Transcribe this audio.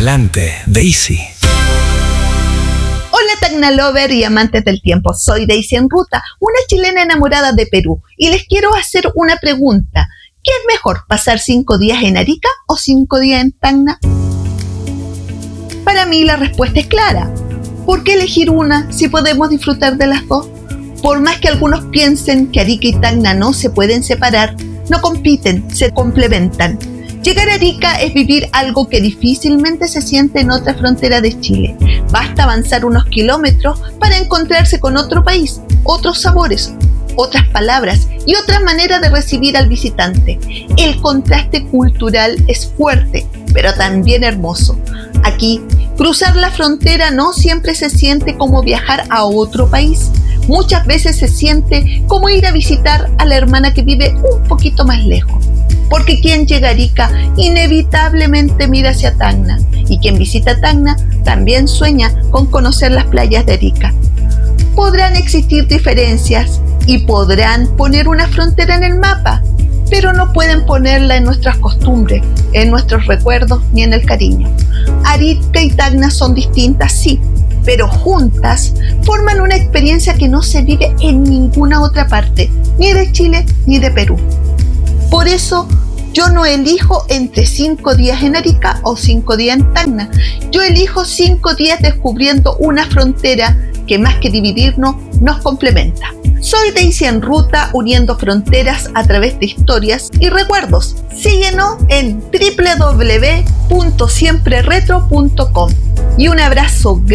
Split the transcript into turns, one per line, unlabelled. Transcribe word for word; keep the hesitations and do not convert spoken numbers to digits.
Adelante, Daisy.
Hola Tacna Lover y amantes del tiempo, soy Daisy en Ruta, una chilena enamorada de Perú, y les quiero hacer una pregunta. ¿Qué es mejor, pasar cinco días en Arica o cinco días en Tacna? Para mí la respuesta es clara. ¿Por qué elegir una si podemos disfrutar de las dos? Por más que algunos piensen que Arica y Tacna no se pueden separar, no compiten, se complementan. Llegar a Arica es vivir algo que difícilmente se siente en otra frontera de Chile. Basta avanzar unos kilómetros para encontrarse con otro país, otros sabores, otras palabras y otra manera de recibir al visitante. El contraste cultural es fuerte, pero también hermoso. Aquí, cruzar la frontera no siempre se siente como viajar a otro país. Muchas veces se siente como ir a visitar a la hermana que vive un poquito más lejos. Porque quien llega a Arica inevitablemente mira hacia Tacna, y quien visita Tacna también sueña con conocer las playas de Arica. Podrán existir diferencias y podrán poner una frontera en el mapa, pero no pueden ponerla en nuestras costumbres, en nuestros recuerdos ni en el cariño. Arica y Tacna son distintas, sí, pero juntas forman una experiencia que no se vive en ninguna otra parte, ni de Chile ni de Perú. Por eso, yo no elijo entre cinco días en Arica o cinco días en Tacna. Yo elijo cinco días descubriendo una frontera que más que dividirnos, nos complementa. Soy Daisy en Ruta, uniendo fronteras a través de historias y recuerdos. Síguenos en doble u doble u doble u punto siempre retro punto com y un abrazo